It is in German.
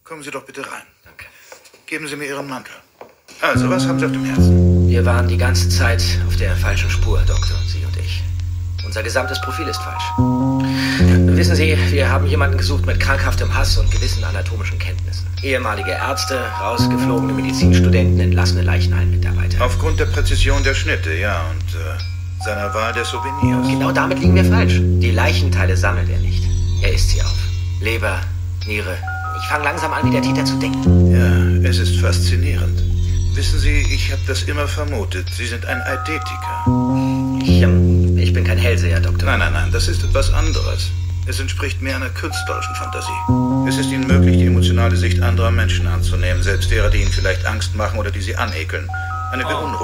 Kommen Sie doch bitte rein. Danke. Geben Sie mir Ihren Mantel. Also, was haben Sie auf dem Herzen? Wir waren die ganze Zeit auf der falschen Spur, Doktor, Sie und ich. Unser gesamtes Profil ist falsch. Wissen Sie, wir haben jemanden gesucht mit krankhaftem Hass und gewissen anatomischen Kenntnissen. Ehemalige Ärzte, rausgeflogene Medizinstudenten, entlassene Leichenheim-Mitarbeiter. Aufgrund der Präzision der Schnitte, ja, und seiner Wahl der Souvenirs. Genau damit liegen wir falsch. Die Leichenteile sammelt er nicht. Er isst sie auf. Leber, Niere. Ich fange langsam an, wie der Täter zu denken. Ja, es ist faszinierend. Wissen Sie, ich habe das immer vermutet. Sie sind ein Eidetiker. Ich bin kein Hellseher, Doktor. Nein, das ist etwas anderes. Es entspricht mehr einer künstlerischen Fantasie. Es ist Ihnen möglich, die emotionale Sicht anderer Menschen anzunehmen, selbst derer, die Ihnen vielleicht Angst machen oder die Sie anekeln. Eine Beunruhigung.